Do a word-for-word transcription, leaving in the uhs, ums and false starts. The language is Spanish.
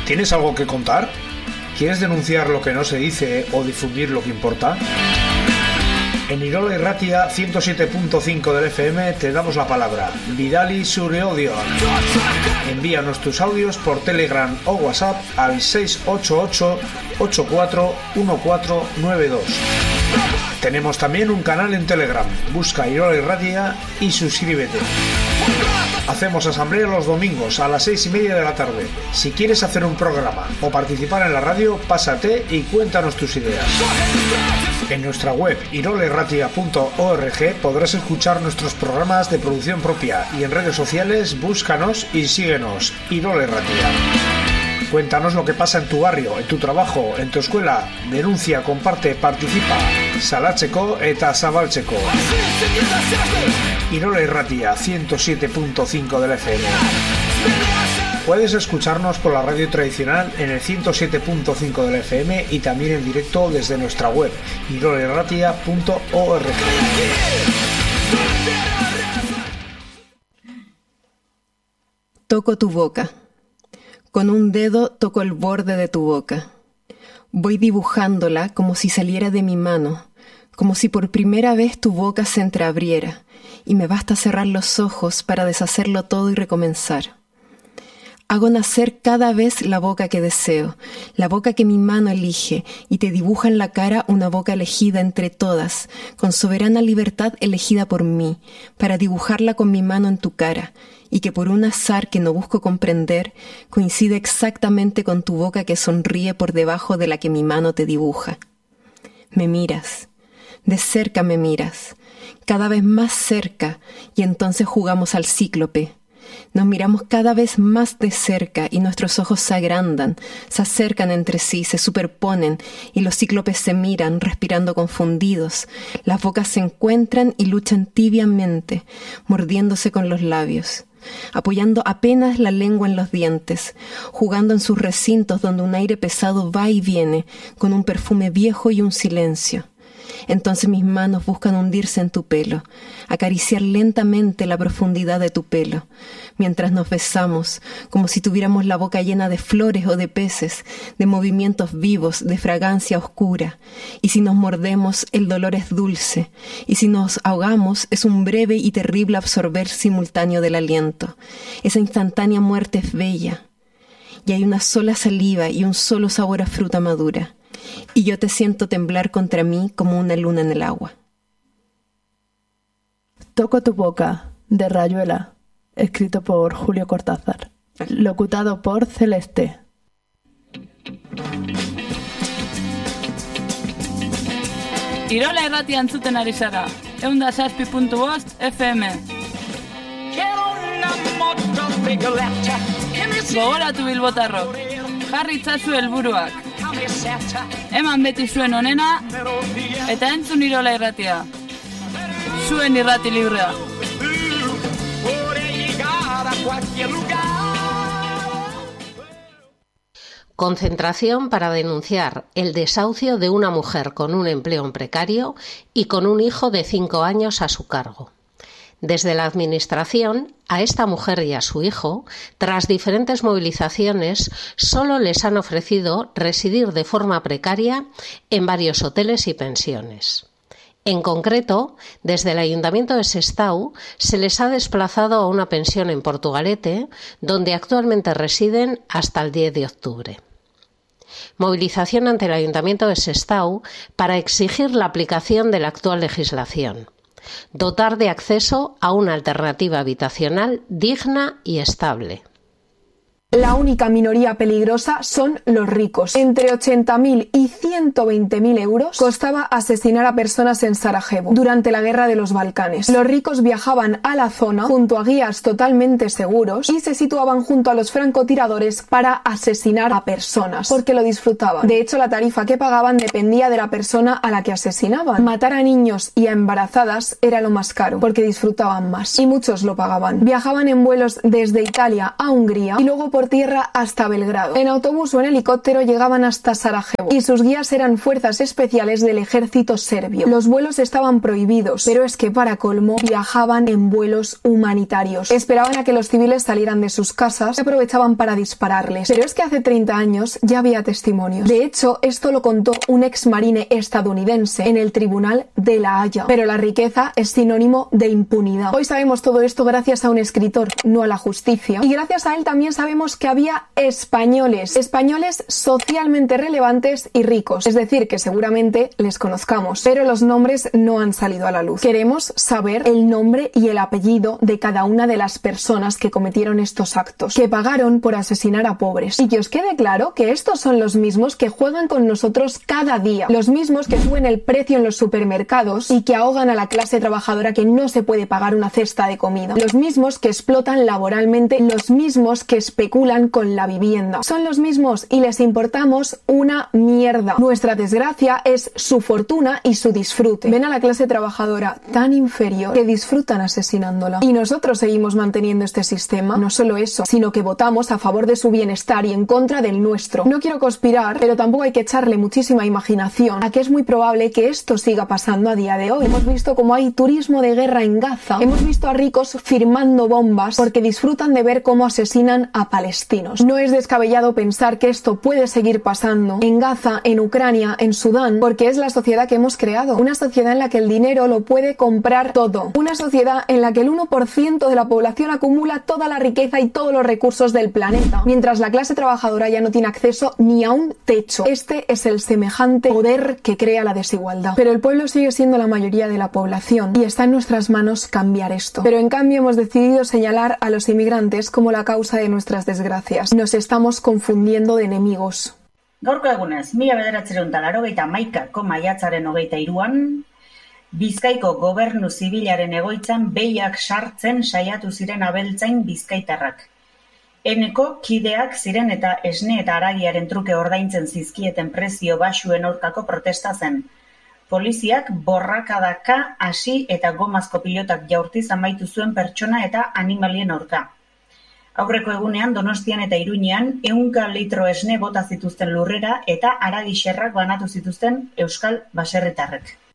¿Tienes algo que contar? ¿Quieres denunciar lo que no se dice o difundir lo que importa? En Irola Irratia ciento siete punto cinco del F M te damos la palabra. Bidali zure odio. Envíanos tus audios por Telegram o WhatsApp al seis ocho ocho, ocho cuatro uno cuatro nueve dos. Tenemos también un canal en Telegram. Busca Irola Irratia y suscríbete. Hacemos asamblea los domingos a las seis y media de la tarde. Si quieres hacer un programa o participar en la radio, pásate y cuéntanos tus ideas. En nuestra web irola irratia punto org podrás escuchar nuestros programas de producción propia y en redes sociales búscanos y síguenos. Irola Irratia. Cuéntanos lo que pasa en tu barrio, en tu trabajo, en tu escuela. Denuncia, comparte, participa. Salatzeko eta zabaltzeko. Irola Irratia ciento siete punto cinco del F M. Puedes escucharnos por la radio tradicional en el ciento siete punto cinco del F M y también en directo desde nuestra web irola irratia punto org. Toco tu boca. Con un dedo toco el borde de tu boca. Voy dibujándola como si saliera de mi mano, como si por primera vez tu boca se entreabriera, y me basta cerrar los ojos para deshacerlo todo y recomenzar. Hago nacer cada vez la boca que deseo, la boca que mi mano elige, y te dibuja en la cara una boca elegida entre todas, con soberana libertad elegida por mí, para dibujarla con mi mano en tu cara, y que por un azar que no busco comprender, coincide exactamente con tu boca que sonríe por debajo de la que mi mano te dibuja. Me miras, de cerca me miras, cada vez más cerca, y entonces jugamos al cíclope. Nos miramos cada vez más de cerca y nuestros ojos se agrandan, se acercan entre sí, se superponen y los cíclopes se miran, respirando confundidos. Las bocas se encuentran y luchan tibiamente, mordiéndose con los labios, apoyando apenas la lengua en los dientes, jugando en sus recintos donde un aire pesado va y viene, con un perfume viejo y un silencio. Entonces mis manos buscan hundirse en tu pelo, acariciar lentamente la profundidad de tu pelo, mientras nos besamos, como si tuviéramos la boca llena de flores o de peces, de movimientos vivos, de fragancia oscura. Y si nos mordemos, el dolor es dulce, y si nos ahogamos, es un breve y terrible absorber simultáneo del aliento. Esa instantánea muerte es bella, y hay una sola saliva y un solo sabor a fruta madura. Y yo te siento temblar contra mí como una luna en el agua. Toco tu boca, de Rayuela, escrito por Julio Cortázar, locutado por Celeste. Irola Irratia entzuten ari zara, ehun eta zazpi puntu bost F M. Gogoratu bilbotarrok, jarri itzazu helburuak. Eman beti zuen onena, eta entzun Irola Irratia. Zuen irrati librea. Concentración para denunciar el desahucio de una mujer con un empleo precario y con un hijo de cinco años a su cargo. Desde la Administración, a esta mujer y a su hijo, tras diferentes movilizaciones, solo les han ofrecido residir de forma precaria en varios hoteles y pensiones. En concreto, desde el Ayuntamiento de Sestao se les ha desplazado a una pensión en Portugalete, donde actualmente residen hasta el diez de octubre. Movilización ante el Ayuntamiento de Sestao para exigir la aplicación de la actual legislación. Dotar de acceso a una alternativa habitacional digna y estable. La única minoría peligrosa son los ricos. Entre ochenta mil y ciento veinte mil euros costaba asesinar a personas en Sarajevo durante la guerra de los Balcanes. Los ricos viajaban a la zona junto a guías totalmente seguros y se situaban junto a los francotiradores para asesinar a personas, porque lo disfrutaban. De hecho, la tarifa que pagaban dependía de la persona a la que asesinaban. Matar a niños y a embarazadas era lo más caro, porque disfrutaban más, y muchos lo pagaban. Viajaban en vuelos desde Italia a Hungría y luego por por tierra hasta Belgrado. En autobús o en helicóptero llegaban hasta Sarajevo y sus guías eran fuerzas especiales del ejército serbio. Los vuelos estaban prohibidos, pero es que para colmo viajaban en vuelos humanitarios. Esperaban a que los civiles salieran de sus casas y aprovechaban para dispararles. Pero es que hace treinta años ya había testimonios. De hecho, esto lo contó un ex marine estadounidense en el tribunal de La Haya. Pero la riqueza es sinónimo de impunidad. Hoy sabemos todo esto gracias a un escritor, no a la justicia. Y gracias a él también sabemos que había españoles, españoles socialmente relevantes y ricos. Es decir, que seguramente les conozcamos, pero los nombres no han salido a la luz. Queremos saber el nombre y el apellido de cada una de las personas que cometieron estos actos, que pagaron por asesinar a pobres. Y que os quede claro que estos son los mismos que juegan con nosotros cada día, los mismos que suben el precio en los supermercados y que ahogan a la clase trabajadora que no se puede pagar una cesta de comida, los mismos que explotan laboralmente, los mismos que especulan con la vivienda. Son los mismos y les importamos una mierda. Nuestra desgracia es su fortuna y su disfrute. Ven a la clase trabajadora tan inferior que disfrutan asesinándola. Y nosotros seguimos manteniendo este sistema. No solo eso, sino que votamos a favor de su bienestar y en contra del nuestro. No quiero conspirar, pero tampoco hay que echarle muchísima imaginación a que es muy probable que esto siga pasando a día de hoy. Hemos visto cómo hay turismo de guerra en Gaza. Hemos visto a ricos firmando bombas porque disfrutan de ver cómo asesinan a palestinos. No es descabellado pensar que esto puede seguir pasando en Gaza, en Ucrania, en Sudán, porque es la sociedad que hemos creado. Una sociedad en la que el dinero lo puede comprar todo. Una sociedad en la que el uno por ciento de la población acumula toda la riqueza y todos los recursos del planeta, mientras la clase trabajadora ya no tiene acceso ni a un techo. Este es el semejante poder que crea la desigualdad. Pero el pueblo sigue siendo la mayoría de la población y está en nuestras manos cambiar esto. Pero en cambio hemos decidido señalar a los inmigrantes como la causa de nuestras desgracias. Nos estamos confundiendo de enemigos. Gaurko egunez, mila bederatziehun eta laurogeita hamaikako maiatzaren hogeita hiruan, Bizkaiko gobernu zibilaren egoitzan behiak sartzen saiatu ziren abeltzain bizkaitarrak. Eneko kideak ziren eta esne eta haragiaren truke ordaintzen zizkieten prezio baxuen aurkako protesta zen. Poliziak borrakadaka hasi eta gomazko pilotak jaurtiz amaitu zuen pertsona eta animalien aurka. Aurreko egunean Donostian eta Iruñean ehunka litro esne bota zituzten lurrera eta haragi xerrak banatu zituzten euskal baserritarrek.